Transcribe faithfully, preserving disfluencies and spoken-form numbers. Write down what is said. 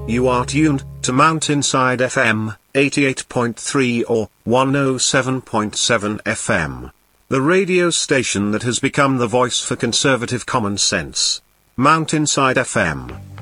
You are tuned to Mountainside F M, eighty-eight point three or one oh seven point seven F M. The radio station that has become the voice for conservative common sense. Mountainside F M.